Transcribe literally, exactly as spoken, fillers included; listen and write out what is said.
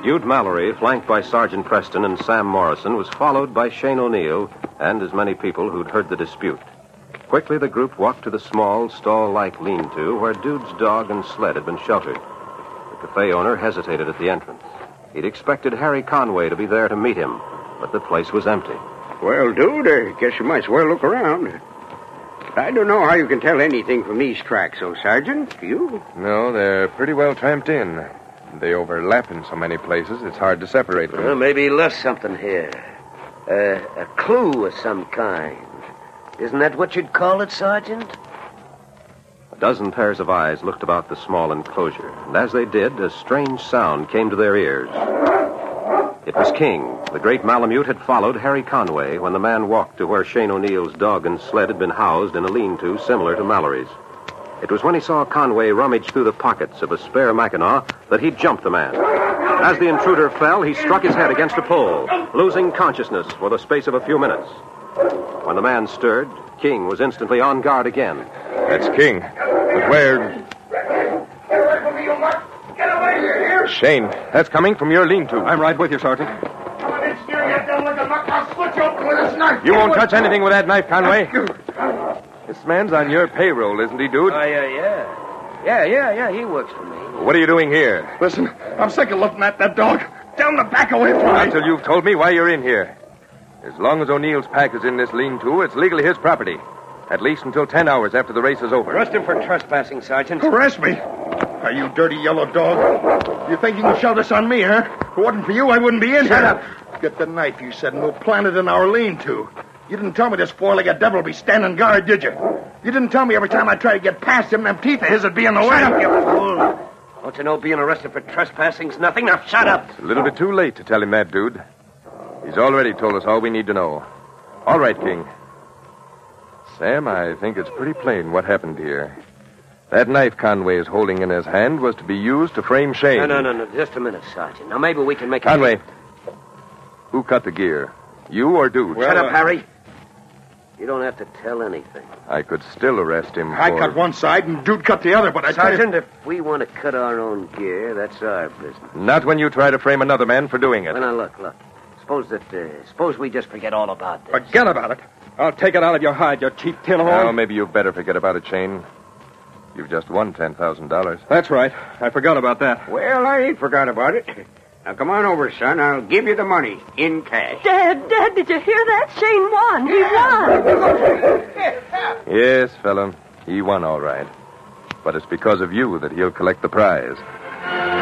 Ute Mallory, flanked by Sergeant Preston and Sam Morrison, was followed by Shane O'Neill and as many people who'd heard the dispute. Quickly, the group walked to the small, stall-like lean-to where Dude's dog and sled had been sheltered. The cafe owner hesitated at the entrance. He'd expected Harry Conway to be there to meet him, but the place was empty. Well, Dude, I guess you might as well look around. I don't know how you can tell anything from these tracks, oh, Sergeant. You? No, they're pretty well tramped in. They overlap in so many places, it's hard to separate them. Well, maybe he left something here. Uh, a clue of some kind. Isn't that what you'd call it, Sergeant? A dozen pairs of eyes looked about the small enclosure, and as they did, a strange sound came to their ears. It was King. The great Malamute had followed Harry Conway when the man walked to where Shane O'Neill's dog and sled had been housed in a lean-to similar to Mallory's. It was when he saw Conway rummage through the pockets of a spare Mackinaw that he jumped the man. As the intruder fell, he struck his head against a pole, losing consciousness for the space of a few minutes. When the man stirred, King was instantly on guard again. That's King. But where... Get away here! Shane, that's coming from your lean-to. I'm right with you, Sergeant. Come on in, steer you down with the muck. I'll split you open with this knife. You won't touch anything with that knife, Conway. This man's on your payroll, isn't he, Dude? Oh, uh, yeah, yeah. Yeah, yeah, yeah, he works for me. What are you doing here? Listen, I'm sick of looking at that dog. Down the back away from Not me. till you've told me why you're in here. As long as O'Neill's pack is in this lean-to, it's legally his property. At least until ten hours after the race is over. Arrest him for trespassing, Sergeant. Arrest me? Are you dirty yellow dog? You think you can shove this on me, huh? If it wasn't for you, I wouldn't be in Shut here. up. Get the knife you said and we'll plant it in our lean-to. You didn't tell me this four-legged devil would be standing guard, did you? You didn't tell me every time I tried to get past him, them teeth of his would be in the way. Shut up, you fool. Don't you know being arrested for trespassing's nothing? Now, shut up. It's a little bit too late to tell him that, Dude. He's already told us all we need to know. All right, King. Sam, I think it's pretty plain what happened here. That knife Conway is holding in his hand was to be used to frame Shane. No, no, no, no. Just a minute, Sergeant. Now, maybe we can make Conway, it... who cut the gear? You or Dude? Shut up, Harry. You don't have to tell anything. I could still arrest him for... I cut one side and Dude cut the other, but I... Sergeant, if we want to cut our own gear, that's our business. Not when you try to frame another man for doing it. Well, now, look, look. Suppose that, uh, suppose we just forget all about this. Forget about it. I'll take it out of your hide, you cheap tin horn. Well, maybe you better forget about it, Shane. You've just won ten thousand dollars. That's right. I forgot about that. Well, I ain't forgot about it. Now, come on over, son. I'll give you the money in cash. Dad, Dad, did you hear that? Shane won. He won. Yes, fella. He won all right. But it's because of you that he'll collect the prize.